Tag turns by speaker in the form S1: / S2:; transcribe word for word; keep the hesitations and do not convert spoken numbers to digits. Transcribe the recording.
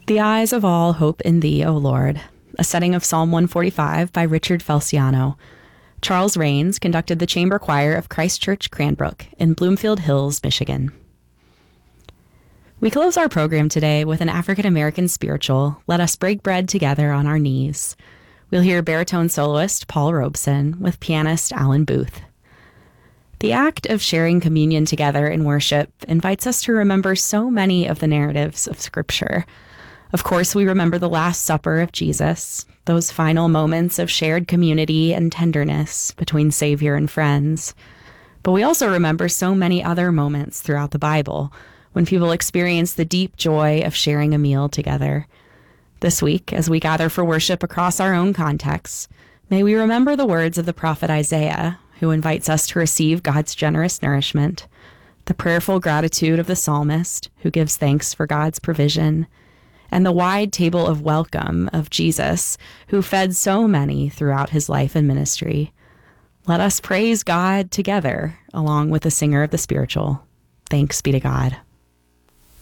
S1: The eyes of all hope in thee, O Lord, a setting of Psalm one forty-five by Richard Felciano. Charles Rains conducted the chamber choir of Christ Church Cranbrook in Bloomfield Hills, Michigan. We close our program today with an African-American spiritual, Let Us Break Bread Together on Our Knees. We'll hear baritone soloist Paul Robeson with pianist Alan Booth. The act of sharing communion together in worship invites us to remember so many of the narratives of Scripture. Of course, we remember the Last Supper of Jesus, those final moments of shared community and tenderness between Savior and friends. But we also remember so many other moments throughout the Bible when people experience the deep joy of sharing a meal together. This week, as we gather for worship across our own contexts, may we remember the words of the prophet Isaiah, who invites us to receive God's generous nourishment, the prayerful gratitude of the psalmist, who gives thanks for God's provision, and the wide table of welcome of Jesus, who fed so many throughout his life and ministry. Let us praise God together, along with the singer of the spiritual. Thanks be to God.